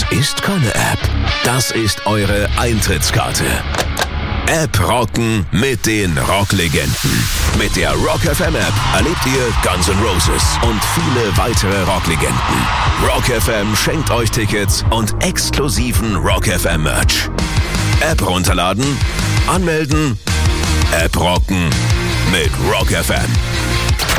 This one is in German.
ist keine App. Das ist eure Eintrittskarte. App rocken mit den Rocklegenden. Mit der Rock FM App erlebt ihr Guns N' Roses und viele weitere Rocklegenden. Rock FM schenkt euch Tickets und exklusiven Rock FM Merch. App runterladen, anmelden, App rocken mit Rock FM.